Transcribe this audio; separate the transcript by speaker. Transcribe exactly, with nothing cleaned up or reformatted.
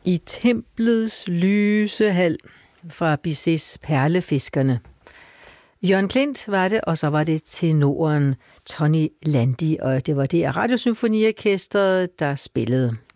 Speaker 1: I templets lyse hal fra Bizets Perlefiskerne. Jørgen Klint var det, og så var det tenoren Tony Landi, og det var det af Radiosymfoniorkestret, der spillede.